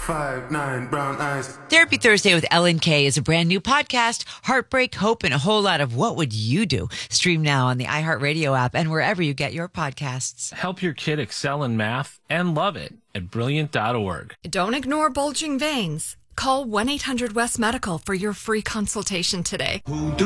5'9" brown eyes. Therapy Thursday with Ellen Kay is a brand new podcast. Heartbreak, hope, and a whole lot of what would you do? Stream now on the iHeartRadio app and wherever you get your podcasts. Help your kid excel in math and love it at Brilliant.org. Don't ignore bulging veins. Call 1-800-WEST-MEDICAL for your free consultation today.